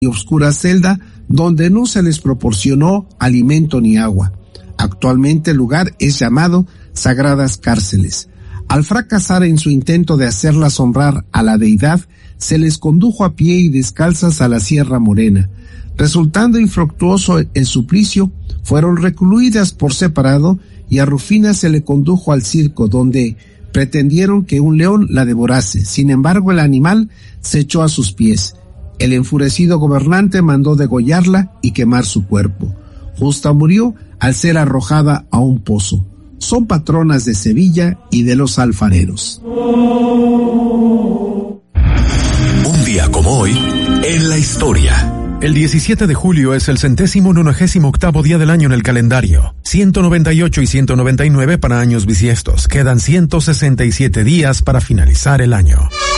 y oscura celda donde no se les proporcionó alimento ni agua. Actualmente el lugar es llamado Sagradas Cárceles. Al fracasar en su intento de hacerla asombrar a la deidad, se les condujo a pie y descalzas a la Sierra Morena. Resultando infructuoso el suplicio, fueron recluidas por separado y a Rufina se le condujo al circo, donde pretendieron que un león la devorase. Sin embargo, el animal se echó a sus pies. El enfurecido gobernante mandó degollarla y quemar su cuerpo. Justa murió al ser arrojada a un pozo. Son patronas de Sevilla y de los alfareros. Un día como hoy, en la historia. El 17 de julio es el 198º día del año en el calendario. 198 y 199 para años bisiestos. Quedan 167 días para finalizar el año.